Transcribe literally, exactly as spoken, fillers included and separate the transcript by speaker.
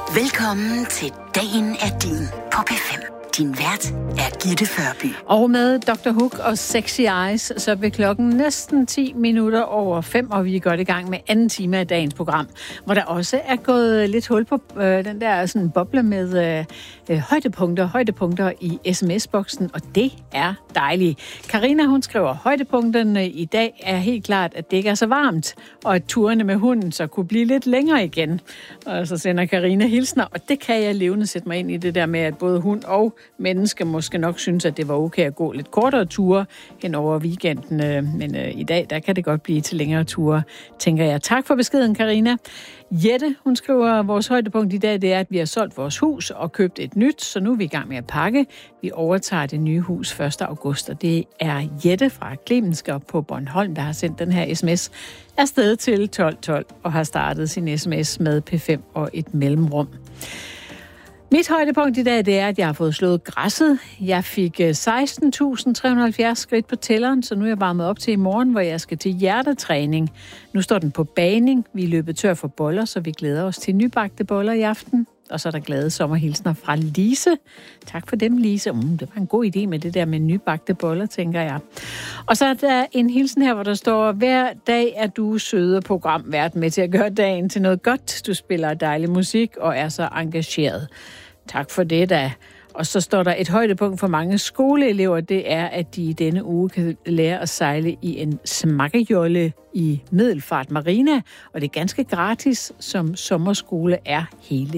Speaker 1: Velkommen til Dagen er din på P fem. Din vært er Gitte Førby.
Speaker 2: Og med doktor Hook og Sexy Eyes, så bliver klokken næsten ti minutter over fem, og vi er godt i gang med anden time af dagens program, hvor der også er gået lidt hul på øh, den der sådan boble med øh, øh, højdepunkter, højdepunkter i sms-boksen, og det er dejligt. Karina, hun skriver, højdepunkterne i dag er helt klart, at det ikke er så varmt, og at turene med hunden så kunne blive lidt længere igen. Og så sender Karina hilsner, og det kan jeg levende sætte mig ind i det der med, at både hund og mennesker måske nok synes, at det var okay at gå lidt kortere ture hen over weekenden, men øh, i dag, der kan det godt blive til længere ture, tænker jeg. Tak for beskeden, Karina. Jette, hun skriver, at vores højdepunkt i dag, det er, at vi har solgt vores hus og købt et nyt, så nu er vi i gang med at pakke. Vi overtager det nye hus første august, og det er Jette fra Klemensker på Bornholm, der har sendt den her sms afsted til tolv tolv og har startet sin sms med P fem og et mellemrum. Mit højdepunkt i dag, det er, at jeg har fået slået græsset. Jeg fik seksten tusind tre hundrede og halvfjerds skridt på tælleren, så nu er jeg varmet op til i morgen, hvor jeg skal til hjertetræning. Nu står den på baning. Vi er løbet tør for boller, så vi glæder os til nybagte boller i aften. Og så er der glade sommerhilsner fra Lise. Tak for dem, Lise. Mm, det var en god idé med det der med nybagte boller, tænker jeg. Og så er der en hilsen her, hvor der står, hver dag er du søde programvært med til at gøre dagen til noget godt. Du spiller dejlig musik og er så engageret. Tak for det da. Og så står der et højdepunkt for mange skoleelever, det er, at de i denne uge kan lære at sejle i en smakkejolle i Middelfart Marina, og det er ganske gratis, som sommerskole er hele